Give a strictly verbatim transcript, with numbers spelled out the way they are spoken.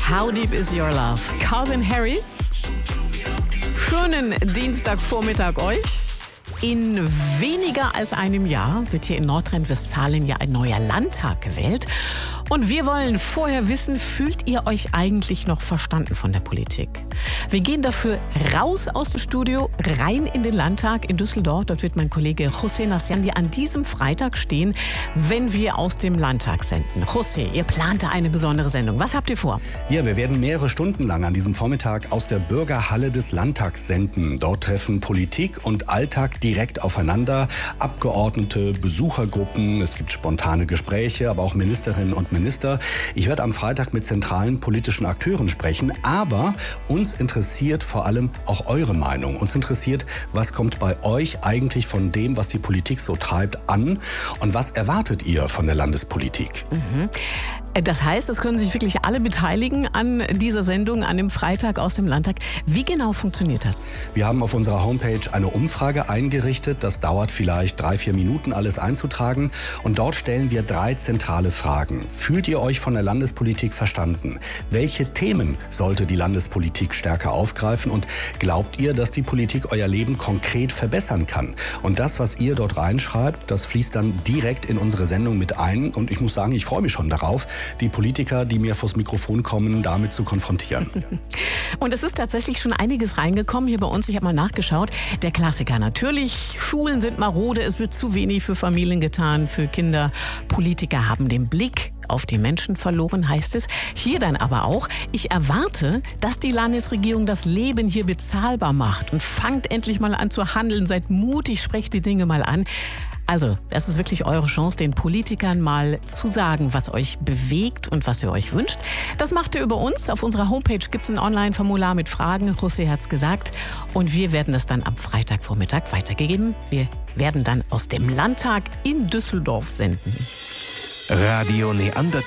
How Deep Is Your Love? Calvin Harris. Schönen Dienstagvormittag euch. In weniger als einem Jahr wird hier in Nordrhein-Westfalen ja ein neuer Landtag gewählt. Und wir wollen vorher wissen, fühlt ihr euch eigentlich noch verstanden von der Politik? Wir gehen dafür raus aus dem Studio, rein in den Landtag in Düsseldorf. Dort wird mein Kollege José Nasciandi an diesem Freitag stehen, wenn wir aus dem Landtag senden. José, ihr plant da eine besondere Sendung. Was habt ihr vor? Ja, wir werden mehrere Stunden lang an diesem Vormittag aus der Bürgerhalle des Landtags senden. Dort treffen Politik und Alltag direkt aufeinander. Abgeordnete, Besuchergruppen, es gibt spontane Gespräche, aber auch Ministerinnen und Minister. Minister. Ich werde am Freitag mit zentralen politischen Akteuren sprechen, aber uns interessiert vor allem auch eure Meinung. Uns interessiert, was kommt bei euch eigentlich von dem, was die Politik so treibt, an und was erwartet ihr von der Landespolitik? Mhm. Das heißt, es können sich wirklich alle beteiligen an dieser Sendung, an dem Freitag aus dem Landtag. Wie genau funktioniert das? Wir haben auf unserer Homepage eine Umfrage eingerichtet. Das dauert vielleicht drei, vier Minuten, alles einzutragen. Und dort stellen wir drei zentrale Fragen. Fühlt ihr euch von der Landespolitik verstanden? Welche Themen sollte die Landespolitik stärker aufgreifen? Und glaubt ihr, dass die Politik euer Leben konkret verbessern kann? Und das, was ihr dort reinschreibt, das fließt dann direkt in unsere Sendung mit ein. Und ich muss sagen, ich freue mich schon darauf, die Politiker, die mir vors Mikrofon kommen, damit zu konfrontieren. Und es ist tatsächlich schon einiges reingekommen hier bei uns. Ich habe mal nachgeschaut. Der Klassiker natürlich. Schulen sind marode, es wird zu wenig für Familien getan, für Kinder. Politiker haben den Blick auf die Menschen verloren, heißt es. Hier dann aber auch, ich erwarte, dass die Landesregierung das Leben hier bezahlbar macht und fangt endlich mal an zu handeln. Seid mutig, sprecht die Dinge mal an. Also, das ist wirklich eure Chance, den Politikern mal zu sagen, was euch bewegt und was ihr euch wünscht. Das macht ihr über uns. Auf unserer Homepage gibt es ein Online-Formular mit Fragen. José hat's gesagt. Und wir werden das dann am Freitagvormittag weitergegeben. Wir werden dann aus dem Landtag in Düsseldorf senden. Radio Neandertal.